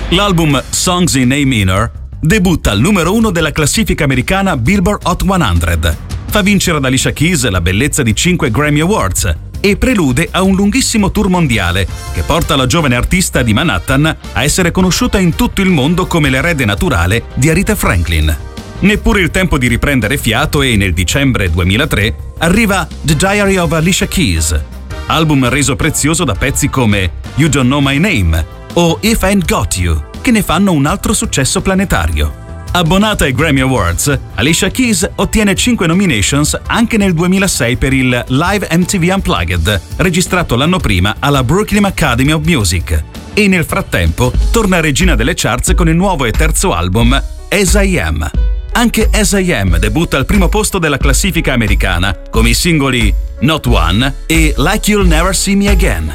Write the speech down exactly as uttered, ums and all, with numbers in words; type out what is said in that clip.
L'album Songs in A Minor debutta al numero uno della classifica americana Billboard Hot cento. Fa vincere ad Alicia Keys la bellezza di cinque Grammy Awards e prelude a un lunghissimo tour mondiale che porta la giovane artista di Manhattan a essere conosciuta in tutto il mondo come l'erede naturale di Aretha Franklin. Neppure il tempo di riprendere fiato e nel dicembre duemilatré arriva The Diary of Alicia Keys, album reso prezioso da pezzi come You Don't Know My Name o If I Ain't Got You, che ne fanno un altro successo planetario. Abbonata ai Grammy Awards, Alicia Keys ottiene cinque nominations anche nel duemilasei per il Live M T V Unplugged, registrato l'anno prima alla Brooklyn Academy of Music. E nel frattempo torna regina delle charts con il nuovo e terzo album As I Am. Anche As I Am debutta al primo posto della classifica americana, come i singoli Not One e Like You'll Never See Me Again.